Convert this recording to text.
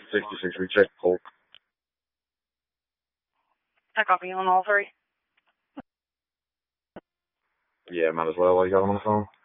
66, reject Polk. I copy on all three. Yeah, might as well, I got him on the phone.